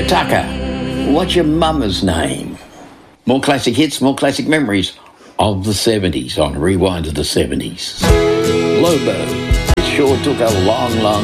Tucker, what's your mama's name? More classic hits, more classic memories of the 70s on Rewind to the 70s. Lobo, it sure took a long, long